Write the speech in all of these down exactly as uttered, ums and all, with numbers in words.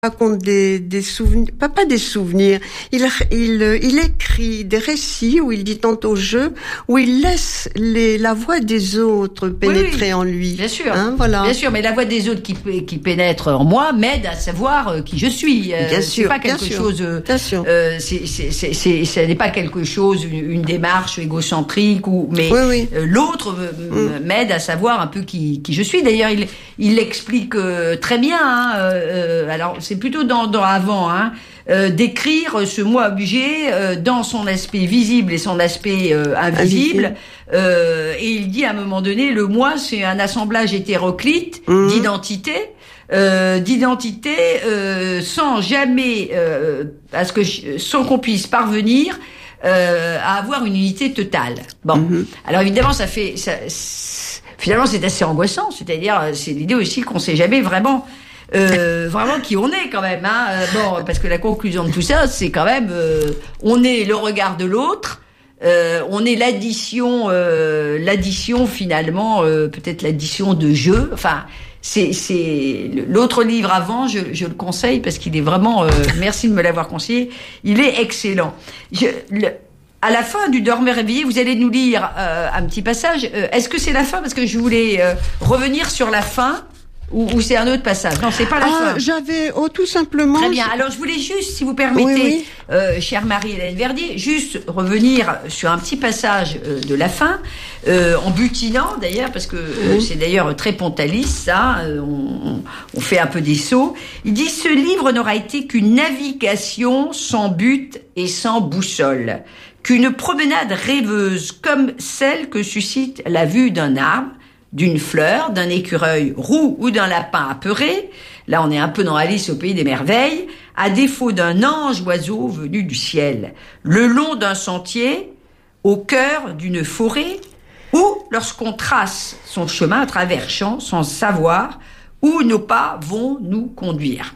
raconte des, des souvenirs, pas, pas des souvenirs, il, il, il écrit des récits où il dit tantôt je, où il laisse les, la voix des autres pénétrer oui, oui. en lui. Bien sûr, hein, voilà. Bien sûr, mais la voix des autres qui, qui pénètre en moi m'aide à savoir qui je suis. Bien euh, sûr, c'est pas quelque bien chose, sûr. Bien sûr. Euh, c'est, c'est, c'est, c'est, ce n'est pas quelque chose, une, une démarche égocentrique ou, mais oui, oui. Euh, l'autre mm. m'aide à savoir un peu qui, qui je suis. D'ailleurs, il, il l'explique euh, très bien. Hein, euh, alors, c'est plutôt dans, dans avant, hein, euh, d'écrire ce moi objet euh, dans son aspect visible et son aspect euh, invisible. Euh, et il dit à un moment donné, le moi, c'est un assemblage hétéroclite mmh. d'identités. Euh, d'identité euh, sans jamais euh, à ce que je, sans qu'on puisse parvenir euh, à avoir une unité totale. Bon, mmh. alors évidemment ça fait ça, finalement c'est assez angoissant, c'est-à-dire c'est l'idée aussi qu'on sait jamais vraiment euh, vraiment qui on est quand même. Hein. Bon, parce que la conclusion de tout ça, c'est quand même euh, on est le regard de l'autre. Euh, on est l'addition, euh, l'addition finalement, euh, peut-être l'addition de jeux. Enfin, c'est, c'est l'autre livre avant, je, je le conseille parce qu'il est vraiment. Euh, merci de me l'avoir conseillé. Il est excellent. Je, le, à la fin du Dormeur réveillé, vous allez nous lire euh, un petit passage. Euh, est-ce que c'est la fin? Parce que je voulais euh, revenir sur la fin. Ou, ou c'est un autre passage? Non, c'est pas la ah, fin. J'avais, oh, tout simplement. Très bien. Alors, je voulais juste, si vous permettez, oui, oui. Euh, chère Marie-Hélène Verdier, juste revenir sur un petit passage euh, de la fin, euh, en butinant d'ailleurs, parce que euh, oui. c'est d'ailleurs très pontaliste, ça. Euh, on, on fait un peu des sauts. Il dit: ce livre n'aura été qu'une navigation sans but et sans boussole, qu'une promenade rêveuse comme celle que suscite la vue d'un arbre, d'une fleur, d'un écureuil roux ou d'un lapin apeuré. Là, on est un peu dans Alice au pays des merveilles, à défaut d'un ange oiseau venu du ciel, le long d'un sentier, au cœur d'une forêt, ou lorsqu'on trace son chemin à travers champs sans savoir où nos pas vont nous conduire.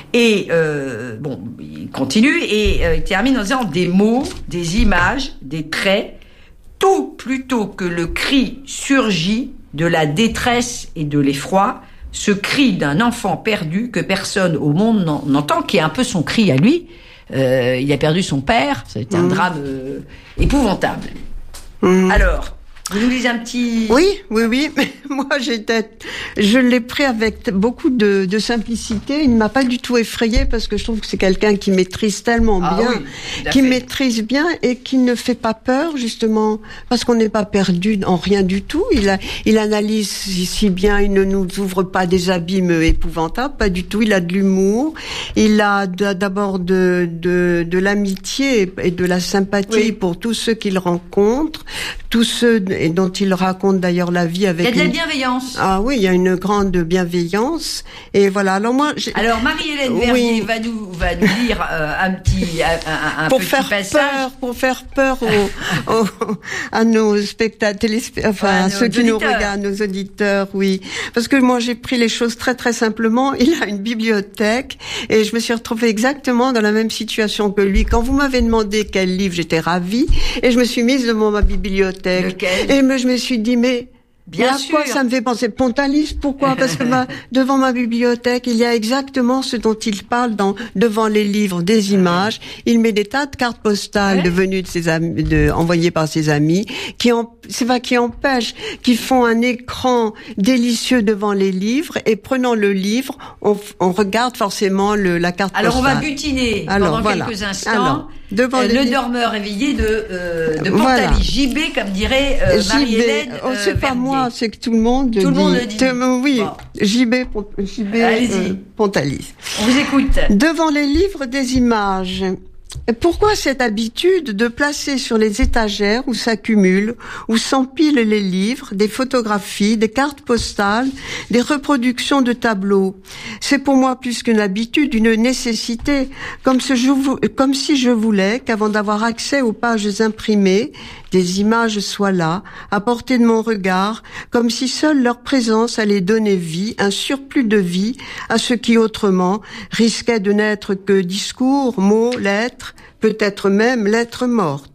Et euh, bon, il continue et euh, il termine en disant des mots, des images, des traits, tout plutôt que le cri surgit de la détresse et de l'effroi, ce cri d'un enfant perdu que personne au monde n'entend, qui est un peu son cri à lui. Euh, il a perdu son père, c'est un mmh. drame euh, épouvantable. Mmh. Alors, vous nous lisez un petit... Oui, oui, oui. Mais moi, j'étais, je l'ai pris avec beaucoup de, de simplicité. Il ne m'a pas du tout effrayé parce que je trouve que c'est quelqu'un qui maîtrise tellement ah, bien, oui, qui maîtrise bien et qui ne fait pas peur, justement, parce qu'on n'est pas perdu en rien du tout. Il a, il analyse si bien, il ne nous ouvre pas des abîmes épouvantables, pas du tout. Il a de l'humour. Il a d'abord de, de, de l'amitié et de la sympathie oui. pour tous ceux qu'il rencontre, tous ceux et dont il raconte d'ailleurs la vie avec. Il y a de une... la bienveillance. Ah oui, il y a une grande bienveillance. Et voilà. Alors moi. J'ai... Alors Marie-Hélène Verdier oui. va nous va nous lire euh, un petit un, un pour petit faire passage. Peur, pour faire peur aux, aux, à nos spectateurs, enfin à, à ceux qui auditeurs. nous regardent, nos auditeurs, oui. Parce que moi j'ai pris les choses très très simplement. Il a une bibliothèque et je me suis retrouvée exactement dans la même situation que lui. Quand vous m'avez demandé quel livre, j'étais ravie et je me suis mise devant ma bibliothèque. Lequel? Et me, je me suis dit, mais bien à sûr. quoi ça me fait penser? Pontaliste, pourquoi? Parce que ma, devant ma bibliothèque, il y a exactement ce dont il parle dans, devant les livres, des images. Il met des tas de cartes postales ouais. devenues de ses amis, de, envoyées par ses amis, qui en, c'est pas qui empêchent, qui font un écran délicieux devant les livres, et prenant le livre, on, on regarde forcément le, la carte Alors postale. Alors on va butiner Alors, pendant voilà. quelques instants. Alors, devant euh, le livres. dormeur éveillé de, euh, de Pontalis. Voilà. J B, comme dirait euh, Marie-Hélène oh, c'est euh, pas Verdier. moi, c'est que tout le monde tout dit. le monde le dit. Oui, bon. J B, J B euh, Pontalis. On vous écoute. Devant les livres des images. Pourquoi cette habitude de placer sur les étagères où s'accumulent, où s'empilent les livres, des photographies, des cartes postales, des reproductions de tableaux? C'est pour moi plus qu'une habitude, une nécessité, comme, ce, comme si je voulais qu'avant d'avoir accès aux pages imprimées, des images soient là, à portée de mon regard, comme si seule leur présence allait donner vie, un surplus de vie, à ce qui autrement risquait de n'être que discours, mots, lettres, peut-être même lettres mortes.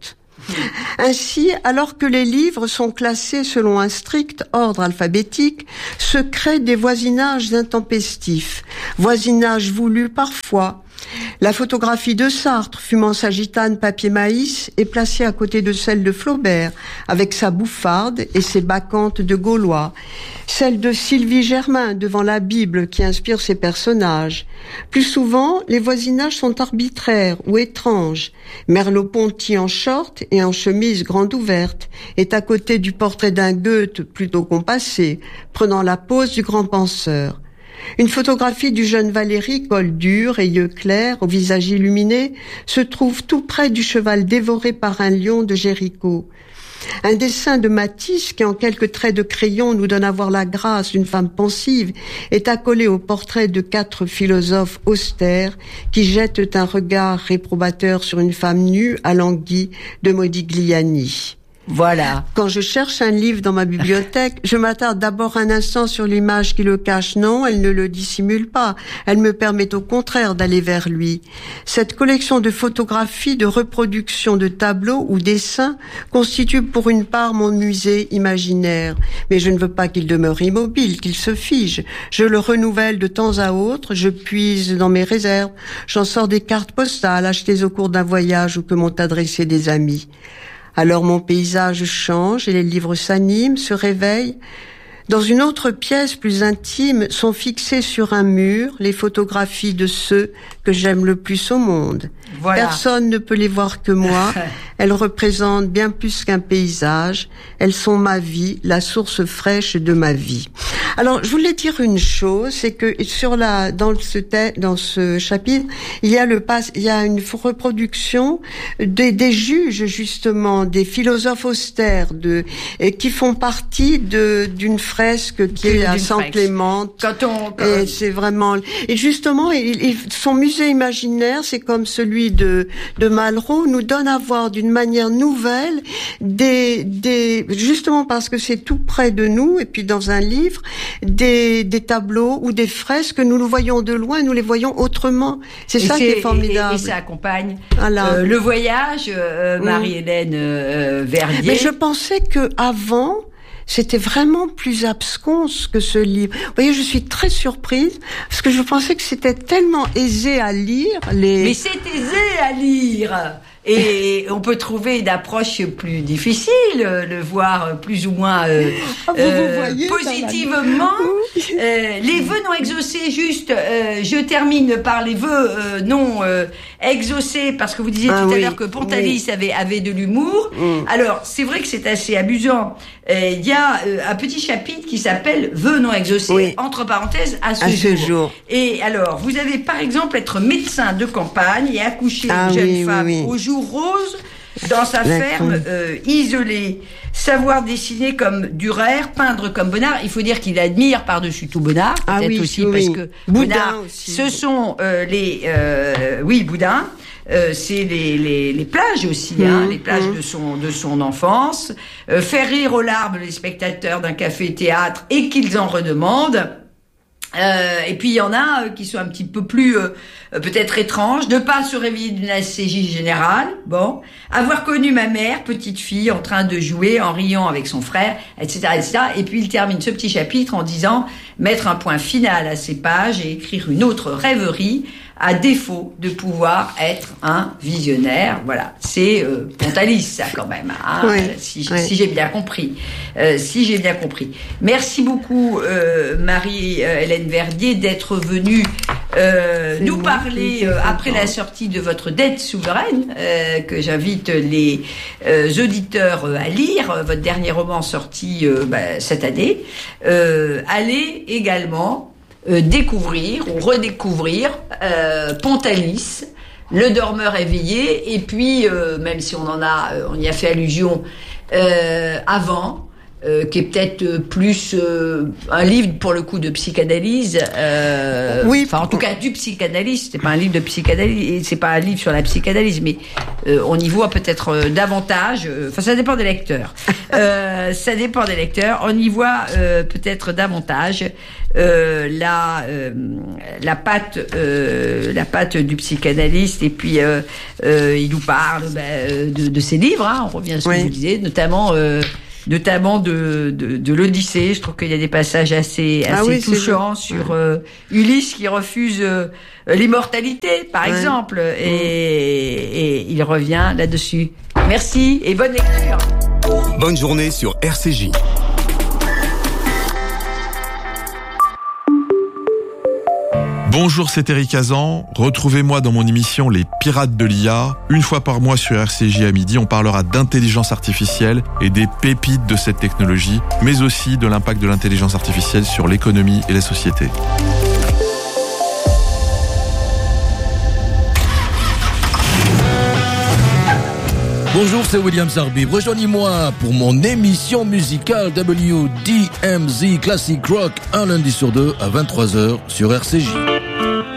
Ainsi, alors que les livres sont classés selon un strict ordre alphabétique, se créent des voisinages intempestifs, voisinages voulus parfois. La photographie de Sartre, fumant sa gitane papier maïs, est placée à côté de celle de Flaubert, avec sa bouffarde et ses bacchantes de Gaulois. Celle de Sylvie Germain devant la Bible qui inspire ses personnages. Plus souvent, les voisinages sont arbitraires ou étranges. Merleau-Ponty en short et en chemise grande ouverte est à côté du portrait d'un Goethe plutôt compassé, prenant la pose du grand penseur. Une photographie du jeune Valéry, col dur et yeux clairs, au visage illuminé, se trouve tout près du cheval dévoré par un lion de Géricault. Un dessin de Matisse, qui en quelques traits de crayon nous donne à voir la grâce d'une femme pensive, est accolé au portrait de quatre philosophes austères qui jettent un regard réprobateur sur une femme nue alanguie de Modigliani. Voilà. Quand je cherche un livre dans ma bibliothèque, je m'attarde d'abord un instant sur l'image qui le cache. Non, elle ne le dissimule pas. Elle me permet au contraire d'aller vers lui. Cette collection de photographies, de reproductions de tableaux ou dessins constitue pour une part mon musée imaginaire. Mais je ne veux pas qu'il demeure immobile, qu'il se fige. Je le renouvelle de temps à autre, je puise dans mes réserves, j'en sors des cartes postales achetées au cours d'un voyage ou que m'ont adressé des amis. Alors mon paysage change et les livres s'animent, se réveillent. Dans une autre pièce plus intime sont fixées sur un mur les photographies de ceux que j'aime le plus au monde. Voilà. Personne ne peut les voir que moi. Elles représentent bien plus qu'un paysage. Elles sont ma vie, la source fraîche de ma vie. Alors, je voulais dire une chose, c'est que sur la, dans ce thé, dans ce chapitre, il y a le pas, il y a une reproduction des, des juges, justement, des philosophes austères, de, et qui font partie de, d'une fresque qui est à Saint-Clément. Quand on, quand... Et c'est vraiment, et justement, il, il, son musée imaginaire, c'est comme celui de, de Malraux, nous donne à voir d'une manière nouvelle des, des, justement parce que c'est tout près de nous, et puis dans un livre, des, des tableaux ou des fresques, nous nous voyons de loin, nous les voyons autrement. C'est et ça c'est, qui est formidable. Et, et ça accompagne voilà. euh, le voyage, euh, Marie-Hélène euh, Verdier. Mais je pensais que avant, c'était vraiment plus absconce que ce livre. Vous voyez, je suis très surprise parce que je pensais que c'était tellement aisé à lire. Les... Mais c'est aisé à lire. Et on peut trouver une approche plus difficile, le voir plus ou moins euh, ah, vous, vous voyez, euh, positivement. Euh, les vœux non exaucés, juste, euh, je termine par les vœux euh, non euh, exaucés, parce que vous disiez ah, tout oui, à l'heure que Pontalis oui. avait, avait de l'humour. Mm. Alors, c'est vrai que c'est assez amusant. Il euh, y a euh, un petit chapitre qui s'appelle vœux non exaucés, oui. entre parenthèses, à ce, à jour. ce jour. Et alors, vous avez par exemple être médecin de campagne et accoucher ah, une jeune oui, femme oui, oui. au jour rose dans sa ferme euh, isolée, savoir dessiner comme Durer, peindre comme Bonnard. Il faut dire qu'il admire par-dessus tout Bonnard, peut-être ah oui, aussi oui. parce que Boudin Bonnard, aussi. ce sont euh, les euh, oui Boudin. Euh, c'est les, les, les plages aussi, mmh, hein, les plages mmh. de son de son enfance. Euh, faire rire aux larmes les spectateurs d'un café-théâtre et qu'ils en redemandent. Euh, et puis il y en a euh, qui sont un petit peu plus euh, peut-être étranges. Ne pas se réveiller d'une anesthésie générale. Bon, avoir connu ma mère, petite fille, en train de jouer, en riant avec son frère, et cetera, et cetera. Et puis il termine ce petit chapitre en disant mettre un point final à ces pages et écrire une autre rêverie, à défaut de pouvoir être un visionnaire. Voilà, c'est euh, Pontalis, ça quand même, hein, oui, si, oui. si j'ai bien compris. Euh, si j'ai bien compris. Merci beaucoup, euh, Marie-Hélène Verdier, d'être venue euh, nous parler euh, après la sortie de votre Dette souveraine, euh, que j'invite les euh, auditeurs à lire, votre dernier roman sorti euh, bah, cette année. Euh, allez également Euh, découvrir ou redécouvrir euh, Pontalis, Le dormeur éveillé, et puis euh, même si on en a, euh, on y a fait allusion euh, avant, euh, qui est peut-être plus euh, un livre pour le coup de psychanalyse. Euh, oui. Enfin, en tout cas, du psychanalyste. C'est pas un livre de psychanalyse, c'est pas un livre sur la psychanalyse, mais euh, on y voit peut-être euh, davantage. Enfin, euh, ça dépend des lecteurs. euh, ça dépend des lecteurs. On y voit euh, peut-être davantage euh, la euh, la patte euh, la patte du psychanalyste. Et puis euh, euh, il nous parle ben, de, de ses livres. Hein, on revient à ce oui. que vous disiez, notamment. Euh, notamment de, de, de l'Odyssée. Je trouve qu'il y a des passages assez, assez ah oui, touchants sur euh, Ulysse qui refuse euh, l'immortalité, par ouais. exemple, et, et il revient là-dessus. Merci et bonne lecture. Bonne journée sur R C J. Bonjour, c'est Eric Hazan. Retrouvez-moi dans mon émission Les Pirates de l'I A. Une fois par mois sur R C J à midi, on parlera d'intelligence artificielle et des pépites de cette technologie, mais aussi de l'impact de l'intelligence artificielle sur l'économie et la société. Bonjour, c'est William Zarbi. Rejoignez-moi pour mon émission musicale W D M Z Classic Rock un lundi sur deux à vingt-trois heures sur R C J.